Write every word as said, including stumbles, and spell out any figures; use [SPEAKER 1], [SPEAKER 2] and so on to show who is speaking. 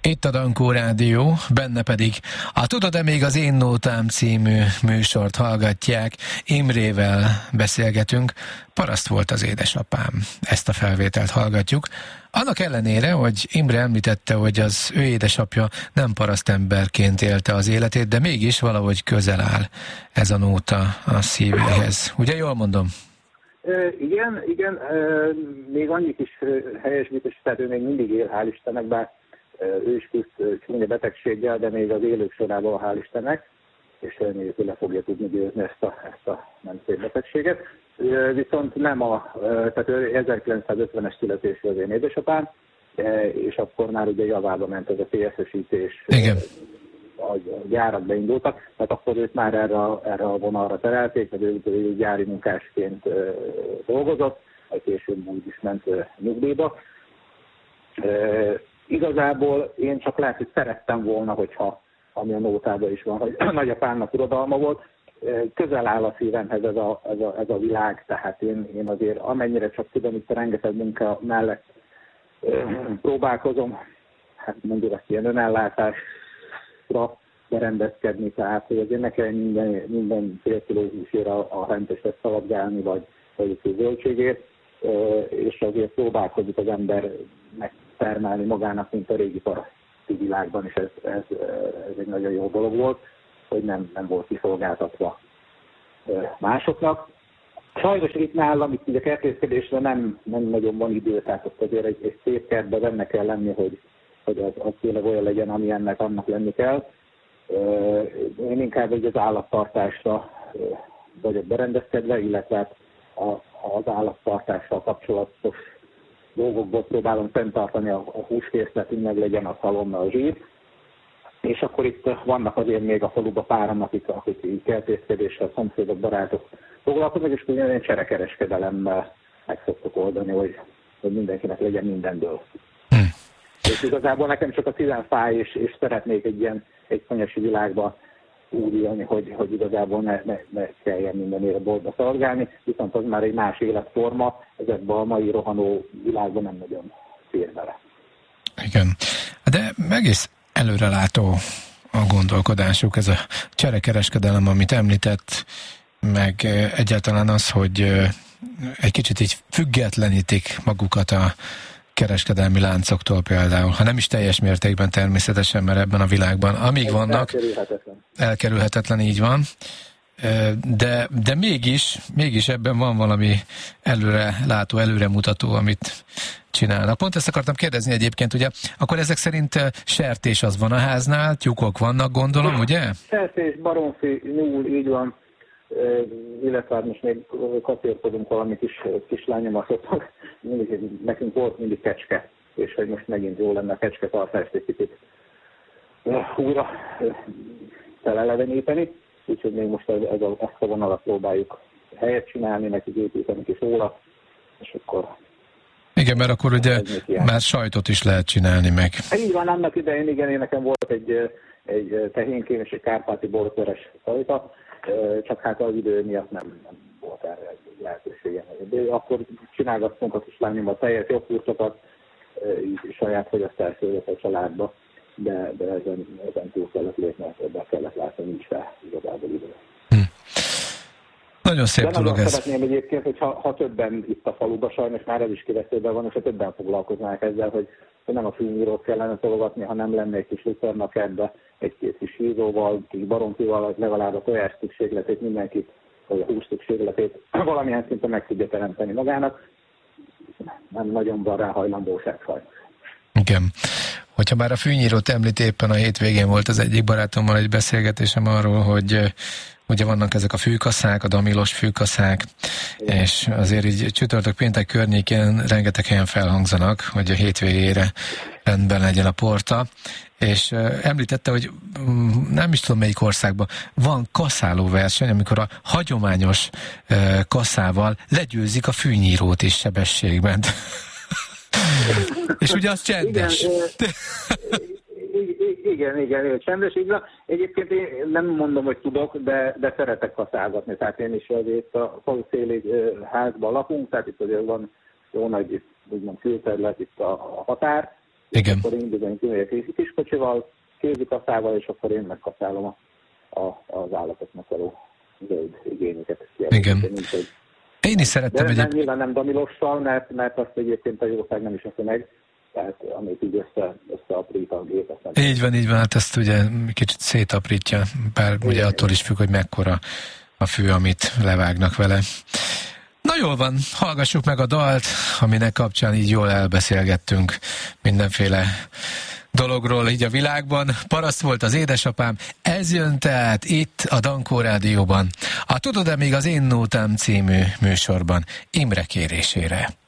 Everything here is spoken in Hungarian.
[SPEAKER 1] Itt a Dankó Rádió, benne pedig a Tudod-e még az Én Nótám című műsort hallgatják. Imrével beszélgetünk, paraszt volt az édesapám. Ezt a felvételt hallgatjuk. Annak ellenére, hogy Imre említette, hogy az ő édesapja nem parasztemberként élte az életét, de mégis valahogy közel áll ez a nóta a szívéhez. Ugye jól mondom?
[SPEAKER 2] Uh, igen, igen. Uh, még annyit is uh, helyesbítés, tehát ő még mindig él, hál' Istennek, bár ő is küzd csúnya betegséggel, de még az élők sorában, hál' Istennek, és reméljük, hogy le fogja tudni győzni ezt a, ezt a nem szép betegséget. Viszont nem a, tehát ő ezerkilencszázötvenes születésű az én édesapám, és akkor már ugye javába ment ez a pé es es-ítés, a gyárak beindultak, tehát akkor őt már erre, erre a vonalra terelték, mert ő, ő gyári munkásként dolgozott, majd később úgy is ment nyugdíjba. Igazából én csak lehet, hogy szerettem volna, hogyha, ami a nótában is van, hogy nagyapámnak uradalma volt, közel áll a szívemhez ez a, ez a, ez a világ, tehát én, én azért amennyire csak tudom, itt a rengeteg munka mellett próbálkozom, hát mondjuk ezt ilyen önellátásra berendezkedni, tehát hogy azért ne kell minden, minden fél kiló húsért a, a hentestet szaladgálni, vagy vagy a zöldségért, és azért próbálkozik az ember megtermelni magának, mint a régi paraszti világban, és ez, ez, ez egy nagyon jó dolog volt, hogy nem, nem volt kiszolgáltatva másoknak. Sajnos itt nálam, itt ugye kertészkedésre nem, nem nagyon van idő, tehát ott azért egy, egy szép kertben benne kell lenni, hogy, hogy az, az tényleg olyan legyen, ami ennek annak lenni kell. Én inkább egy az állattartásra vagyok berendezkedve, illetve az állattartással kapcsolatos dolgokból próbálom fenntartani a, a húskészletünk, meg legyen a szalonna, a zsír. És akkor itt vannak azért még a faluba páran, akik, akik így kertészkedéssel, szomszédok, barátok foglalkoznak, és ugyanilyen cserekereskedelemmel meg szoktuk oldani, hogy, hogy mindenkinek legyen mindendől. Hm. És igazából nekem csak a szívem fáj, és, és szeretnék egy ilyen egy konyasi világba úgy élni, hogy, hogy igazából ne, ne, ne kelljen mindenére boltba szaladgálni, viszont az már egy más életforma, ezekben a mai rohanó világban nem nagyon fér bele.
[SPEAKER 1] Igen, de egész előrelátó a gondolkodásuk, ez a cserekereskedelem, amit említett, meg egyáltalán az, hogy egy kicsit így függetlenítik magukat a kereskedelmi láncoktól például, ha nem is teljes mértékben természetesen, mert ebben a világban, amíg vannak,
[SPEAKER 2] elkerülhetetlen,
[SPEAKER 1] elkerülhetetlen így van, de, de mégis, mégis ebben van valami előre látó, előremutató, amit csinálnak. Pont ezt akartam kérdezni egyébként, ugye, akkor ezek szerint sertés az van a háznál, tyúkok vannak, gondolom, ugye?
[SPEAKER 2] Sertés, baromfi, nyúl, így van, illetve most még kacérkodunk valami kis kislányomat, mindig, nekünk volt mindig kecske, és hogy most megint jó lenne a kecsketartást egy kicsit újra feleleveníteni, úgyhogy még most ez, ez a, ezt a vonalat próbáljuk helyet csinálni, nekik építeni kis óra, és akkor...
[SPEAKER 1] Igen, mert akkor ugye már sajtot is lehet csinálni meg.
[SPEAKER 2] Így van, annak idején, igen, én nekem volt egy, egy tehénkém és egy kárpáti bortveres sajta, csak hát az idő miatt nem, nem volt erre lehetőségem. De akkor csinálgattunk a kislányommal teljes joghurtokat, így saját fogyasztásról a családba, de, de ezen, ezen túl kellett lépni, ebben kellett látni, nincs rá igazából idő.
[SPEAKER 1] Hm. Nagyon szép
[SPEAKER 2] de
[SPEAKER 1] dolog ez.
[SPEAKER 2] Szeretném egyébként, hogy ha, ha többen itt a faluban, sajnos már ez is kivetőben van, és ha többen foglalkoznák ezzel, hogy, hogy nem a fűnyírót kellene tologatni, hanem lenne egy kis lucernak ebbe, egy-két kis hízóval, kis baromfival, az legalább a tojás szükségletét mindenkit, vagy a hús szükségletét valamilyen szinten meg tudja teremteni magának. Nem nagyon van rá hajlandóság sajnos.
[SPEAKER 1] Igen. Hogyha már a fűnyírót említ, éppen a hétvégén volt az egyik barátommal egy beszélgetésem arról, hogy ugye vannak ezek a fűkaszák, a damilos fűkaszák, igen. És azért így csütörtök péntek környékén rengeteg helyen felhangzanak, hogy a hétvégére rendben legyen a porta, és uh, említette, hogy um, nem is tudom melyik országban van kaszáló verseny, amikor a hagyományos uh, kaszával legyőzik a fűnyírót is sebességben. És ugye az csendes.
[SPEAKER 2] Igen, igen, igen, csendes. Igen. Egyébként én nem mondom, hogy tudok, de, de szeretek kaszálgatni. Tehát én is azért a falu széli házban lakunk, tehát itt azért van jó nagy úgymond külterület, itt a határ,
[SPEAKER 1] Igen.
[SPEAKER 2] Akkor én bizony kimegyek kiskocsival, kézikaszával, és akkor én megkaszálom a, a, az állatoknak való zöld igényeket.
[SPEAKER 1] Igen.
[SPEAKER 2] Nincs, hogy...
[SPEAKER 1] Én is szerettem
[SPEAKER 2] De
[SPEAKER 1] egyéb...
[SPEAKER 2] nem, nyilván nem damilossal, mert, mert azt egyébként a jószág nem is eszi meg, tehát amit így össze, összeaprít a gép. Aztán...
[SPEAKER 1] Így van, így van, hát ezt ugye kicsit szétaprítja, bár ugye
[SPEAKER 2] igen,
[SPEAKER 1] attól is függ, hogy mekkora a fű, amit levágnak vele. Na jól van, hallgassuk meg a dalt, aminek kapcsán így jól elbeszélgettünk mindenféle dologról így a világban. Paraszt volt az édesapám, ez jön tehát itt a Dankó Rádióban. A Tudod-e még az Én Nótám című műsorban Imre kérésére.